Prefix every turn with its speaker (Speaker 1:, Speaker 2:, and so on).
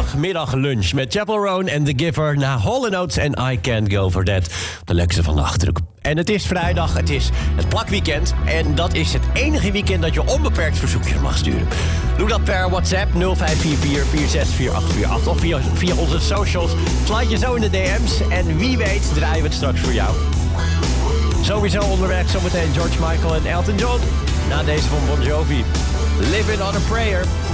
Speaker 1: Vrijdagmiddag lunch met Chapel Roan en The Giver na Hall & Oates en I Can't Go For That. De lekkerste van de Achterhoek. En het is vrijdag, het is het plakweekend. En dat is het enige weekend dat je onbeperkt verzoekjes mag sturen. Doe dat per WhatsApp 0544 464848 of via onze socials. Sluit je zo in de DM's en wie weet draaien we het straks voor jou. Sowieso onderweg zometeen George Michael en Elton John. Na deze van Bon Jovi. Living on a Prayer.